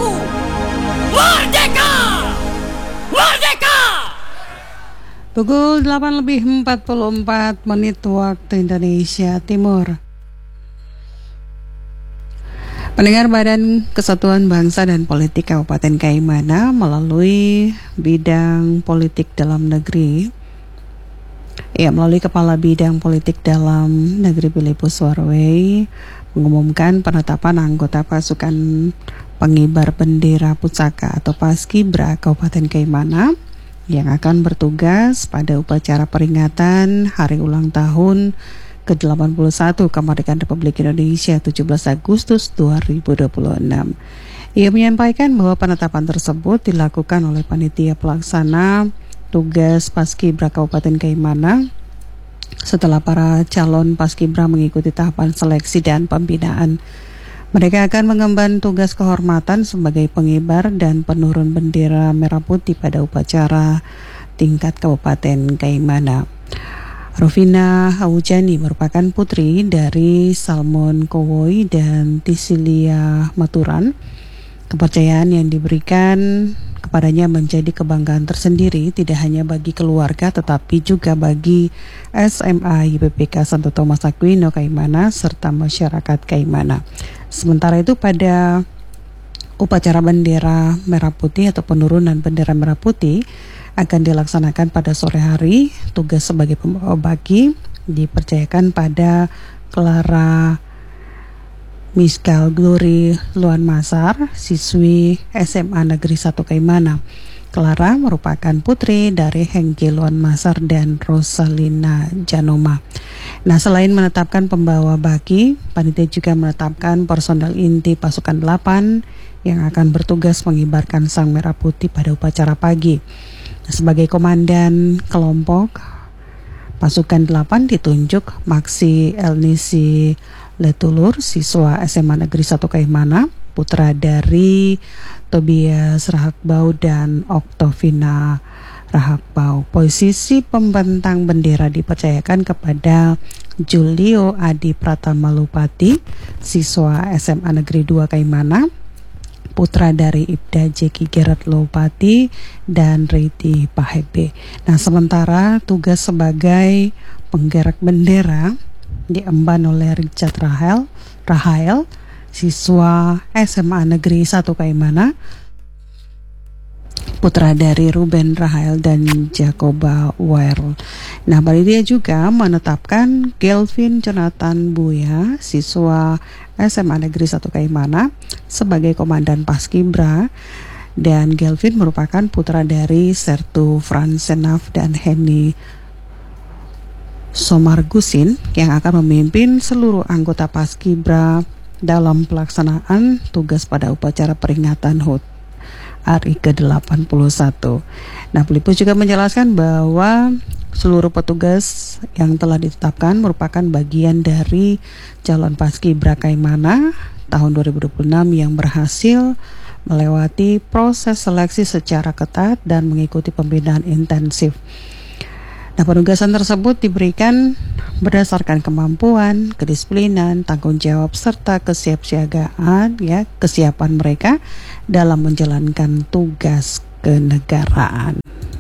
Bangsaku. Merdeka! Merdeka! Pukul 8:44 waktu Indonesia Timur. Pendengar Badan Kesatuan Bangsa dan Politik Kabupaten Kaimana melalui bidang politik dalam negeri, melalui Kepala Bidang Politik Dalam Negeri Filipus Warwey mengumumkan penetapan anggota pasukan pengibar bendera pusaka atau Paskibra Kabupaten Kaimana yang akan bertugas pada upacara peringatan Hari Ulang Tahun ke-81 Kemerdekaan Republik Indonesia 17 Agustus 2026. Ia menyampaikan bahwa penetapan tersebut dilakukan oleh panitia pelaksana tugas Paskibra Kabupaten Kaimana setelah para calon Paskibra mengikuti tahapan seleksi dan pembinaan. Mereka akan mengemban tugas kehormatan sebagai pengibar dan penurun bendera merah putih pada upacara tingkat Kabupaten Kaimana. Rufina Haujani merupakan putri dari Salmon Kowoy dan Tisilia Maturan. Kepercayaan yang diberikan kepadanya menjadi kebanggaan tersendiri tidak hanya bagi keluarga tetapi juga bagi SMA YPPK Santo Thomas Aquino Kaimana serta masyarakat Kaimana. Sementara itu pada upacara bendera merah putih atau penurunan bendera merah putih akan dilaksanakan pada sore hari. Tugas sebagai pembawa baki dipercayakan pada Clara Miskal Glory Luan Masar, siswi SMA Negeri 1 Kaimana. Clara merupakan putri dari Hengki Luan Masar dan Rosalina Janoma. Nah, selain menetapkan pembawa baki, panitia juga menetapkan personel inti pasukan 8 yang akan bertugas mengibarkan sang merah putih pada upacara pagi. Sebagai komandan kelompok pasukan 8 ditunjuk Maksi Elnisi Letulur, siswa SMA Negeri 1 Kaimana, putra dari Tobias Rahakbau dan Oktovina Rahakbau. Posisi pembentang bendera dipercayakan kepada Julio Adi Pratama Lupati, siswa SMA Negeri 2 Kaimana, putra dari Ibda Jeki Gerat Lopati dan Riti Pahebe. Nah, sementara tugas sebagai penggerak bendera diemban oleh Richard Rahael, siswa SMA Negeri 1 Kaimana, putra dari Ruben Rahael dan Jacoba Wairl. Nah, panitia juga menetapkan Kelvin Jonathan Buya, siswa SMA Negeri 1 Kaimana, sebagai komandan Paskibra, dan Kelvin merupakan putra dari Sertu Fransenaf dan Henny Somargusin yang akan memimpin seluruh anggota Paskibra dalam pelaksanaan tugas pada upacara peringatan HUT RI ke-81. Nah, Filipus juga menjelaskan bahwa seluruh petugas yang telah ditetapkan merupakan bagian dari calon Paskibra Kaimana tahun 2026 yang berhasil melewati proses seleksi secara ketat dan mengikuti pembinaan intensif. Nah, penugasan tersebut diberikan berdasarkan kemampuan, kedisiplinan, tanggung jawab, serta kesiapsiagaan, kesiapan mereka dalam menjalankan tugas kenegaraan.